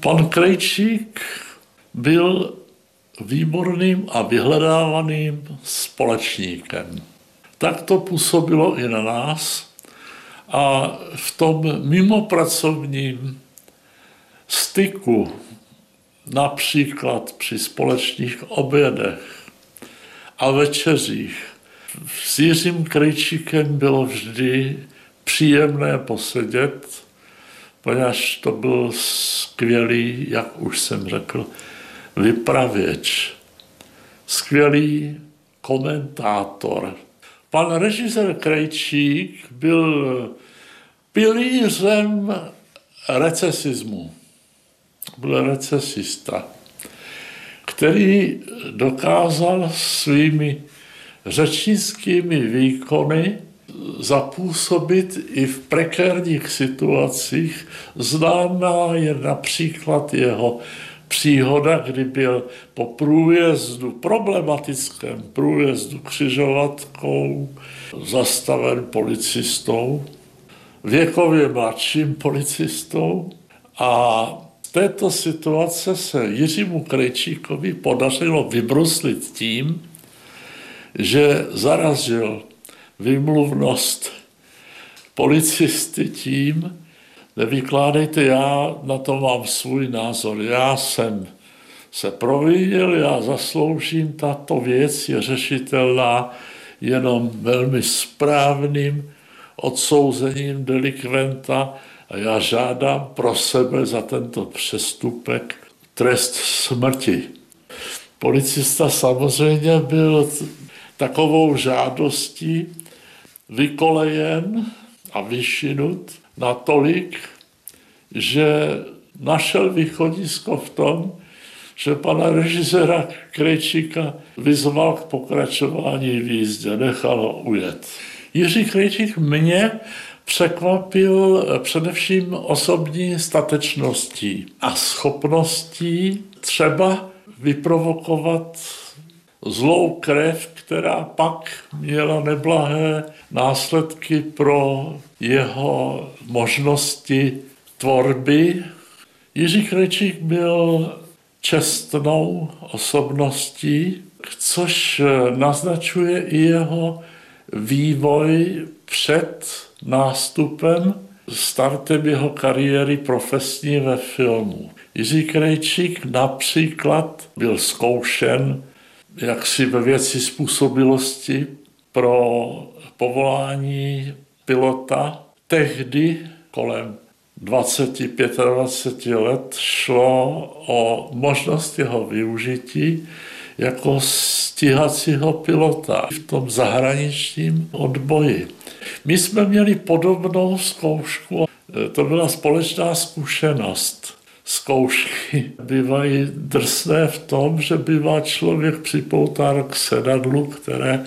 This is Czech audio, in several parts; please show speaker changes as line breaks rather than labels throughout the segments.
Pan Krejčík byl výborným a vyhledávaným společníkem. Tak to působilo i na nás a v tom mimopracovním styku, například při společných obědech a večeřích, s Jiřím Krejčíkem bylo vždy příjemné posedět, poněvadž to byl skvělý, jak už jsem řekl, vypravěč, skvělý komentátor. Pan režisér Krejčík byl pilířem recesismu. Byl recesista, který dokázal svými řečnickými výkony zapůsobit i v prekérních situacích. Známá je například jeho příhoda, kdy byl po průjezdu, problematickém průjezdu křižovatkou zastaven policistou, věkově mladším policistou, a z této situace se Jiřímu Krejčíkovi podařilo vybruslit tím, že zarazil výmluvnost policisty tím, nevykládejte, já na to mám svůj názor, já jsem se provinil, já zasloužím, tato věc je řešitelná jenom velmi správným odsouzením delikventa a já žádám pro sebe za tento přestupek trest smrti. Policista samozřejmě byl takovou žádostí vykolejen a vyšinut natolik, že našel východisko v tom, že pana režiséra Krejčíka vyzval k pokračování v jízdě, nechal ho ujet. Jiří Krejčík mě překvapil především osobní statečností a schopností třeba vyprovokovat zlou krev, která pak měla neblahé následky pro jeho možnosti tvorby. Jiří Krejčík byl čestnou osobností, což naznačuje i jeho vývoj před nástupem, startem jeho kariéry profesní ve filmu. Jiří Krejčík například byl zkoušen jaksi ve věci způsobilosti pro povolání pilota. Tehdy kolem 25 let šlo o možnost jeho využití jako stíhacího pilota v tom zahraničním odboji. My jsme měli podobnou zkoušku, to byla společná zkušenost. Zkoušky bývají drsné v tom, že bývá člověk připoután k sedadlu, které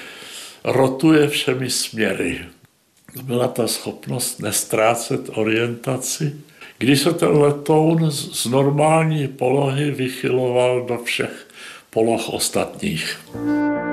rotuje všemi směry. To byla ta schopnost nestrácet orientaci, když se ten letoun z normální polohy vychyloval do všech poloh ostatních.